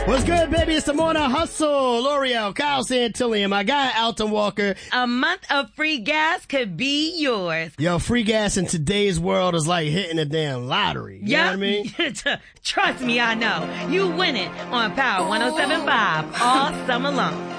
What's good, baby? It's the Morning Hustle. L'Oreal, Kyle Santillion, my guy, Alton Walker. A month of free gas could be yours. Yo, free gas in today's world is like hitting a damn lottery. You know what I mean? Trust me, I know. You win it on Power 107.5 all summer long.